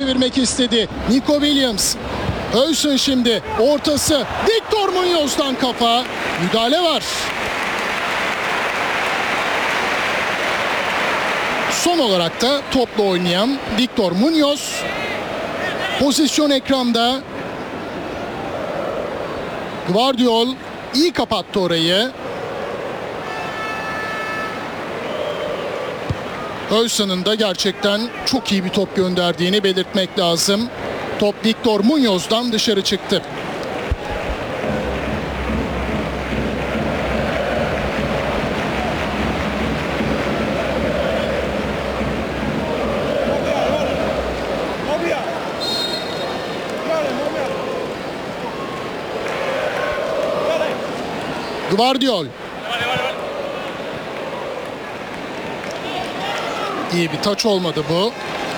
çevirmek istedi. Nico Williams. Höysen şimdi ortası. Victor Muñoz'dan kafa. Müdahale var. Son olarak da topla oynayan Victor Muñoz. Pozisyon ekranda. Gvardiol iyi kapattı orayı. Höysen'in de gerçekten çok iyi bir top gönderdiğini belirtmek lazım. Top Victor Muñoz'dan dışarı çıktı. Gvardiol. İyi bir taç olmadı bu.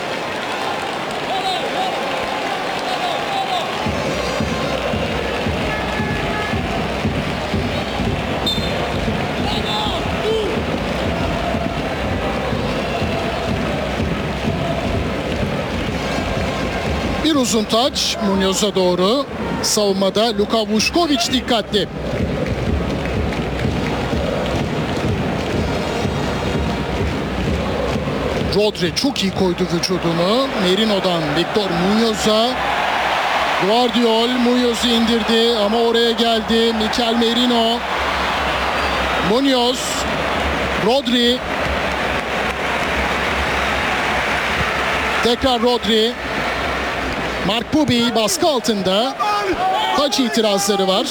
Bir uzun taç Muñoz'a doğru. Savunmada Luka Vučković dikkatli. Rodri çok iyi koydu vücudunu. Merino'dan Victor Muñoz'a. Gvardiol Muñoz'u indirdi ama oraya geldi. Mikel Merino. Muñoz. Rodri. Tekrar Rodri. Mark Bubi baskı altında. Taç itirazları var.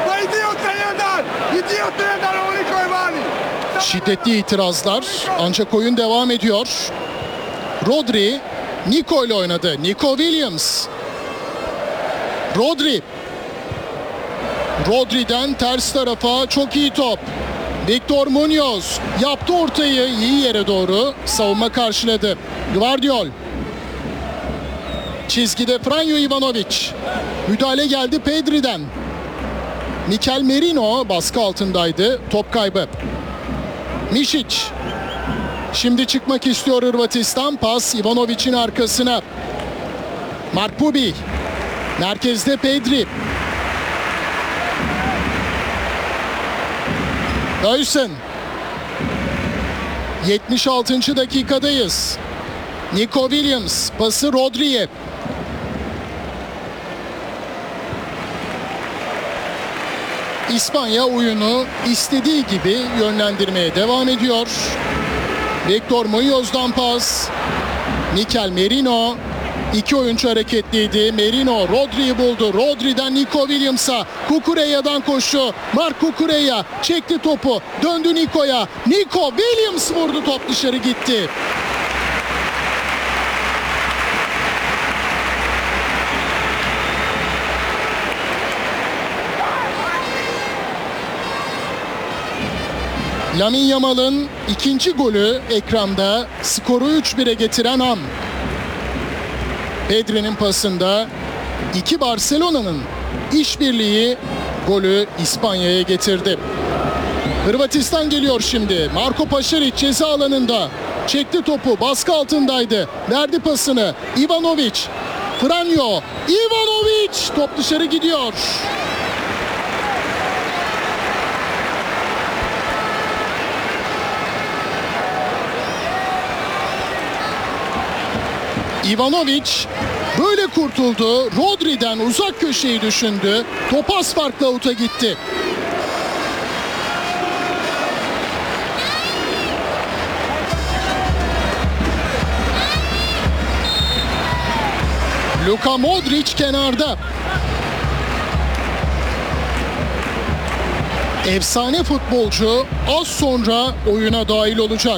Şiddetli itirazlar ancak oyun devam ediyor. Rodri Nico ile oynadı. Nico Williams. Rodri. Rodri'den ters tarafa çok iyi top. Victor Muñoz yaptı ortayı iyi yere doğru. Savunma karşıladı. Gvardiol. Çizgide Franjo Ivanović. Müdahale geldi Pedri'den. Mikel Merino baskı altındaydı. Top kaybı. Mišić. Şimdi çıkmak istiyor Hırvatistan. Pas Ivanovic'in arkasına. Mark Bubi. Merkezde Pedri. Höysen. 76. dakikadayız. Nico Williams pası Rodri'ye. İspanya oyunu istediği gibi yönlendirmeye devam ediyor. Victor Muñoz'dan pas. Mikel Merino. İki oyuncu hareketliydi. Merino Rodri'yi buldu. Rodri'den Nico Williams'a. Cucurella'dan koşu. Marc Cucurella çekti topu. Döndü Nico'ya. Nico Williams vurdu. Top dışarı gitti. Lamine Yamal'ın ikinci golü ekranda, skoru 3-1'e getiren an. Pedri'nin pasında iki Barcelona'nın işbirliği golü İspanya'ya getirdi. Hırvatistan geliyor şimdi. Marko Pašarić ceza alanında. Çekti topu, baskı altındaydı. Verdi pasını. Ivanović. Franjo. Ivanović. Top dışarı gidiyor. Ivanović böyle kurtuldu. Rodri'den uzak köşeyi düşündü. Top az farklı avuta gitti. Luka Modrić kenarda. Efsane futbolcu az sonra oyuna dahil olacak.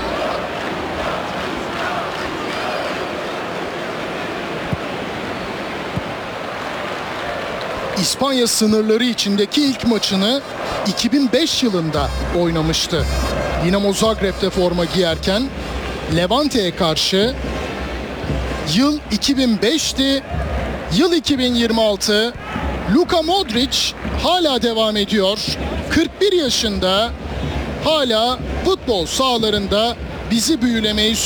İspanya sınırları içindeki ilk maçını 2005 yılında oynamıştı. Dinamo Zagreb'de forma giyerken Levante'ye karşı. Yıl 2005'ti. Yıl 2026. Luka Modrić hala devam ediyor. 41 yaşında hala futbol sahalarında bizi büyülemeyi